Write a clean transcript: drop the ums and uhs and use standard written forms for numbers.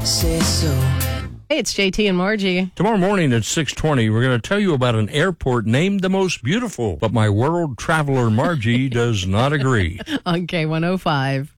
say so. Hey, it's JT and Margie. Tomorrow morning at 6:20, we're going to tell you about an airport named the most beautiful, but my world traveler Margie does not agree. On K105.